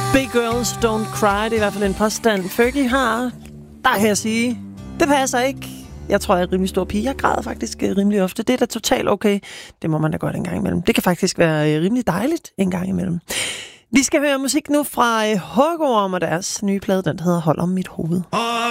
Big girls don't cry, det er i hvert fald en påstand Fergie har. Der kan jeg sige, det passer ikke. Jeg tror, jeg er rimelig stor pige. Jeg græder faktisk rimelig ofte. Det er da totalt okay. Det må man da godt en gang imellem. Det kan faktisk være rimelig dejligt en gang imellem. Vi skal høre musik nu fra Hugorm og deres nye plade, den hedder Hold om mit hoved.